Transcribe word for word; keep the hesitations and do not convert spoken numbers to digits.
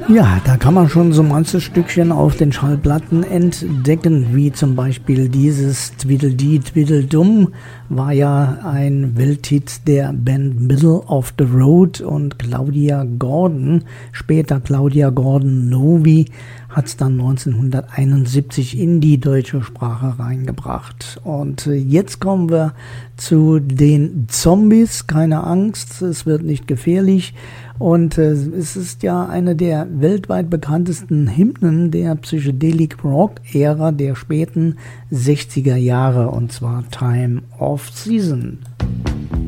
Ja, da kann man schon so manches Stückchen auf den Schallplatten entdecken, wie zum Beispiel dieses Tweedledee Tweedledum war ja ein Welthit der Band Middle of the Road, und Claudia Gordon, später Claudia Gordon Novi, hat es dann neunzehnhunderteinundsiebzig in die deutsche Sprache reingebracht. Und jetzt kommen wir zu den Zombies. Keine Angst, es wird nicht gefährlich. Und äh, es ist ja eine der weltweit bekanntesten Hymnen der Psychedelic Rock-Ära der späten sechziger Jahre, und zwar Time of Season.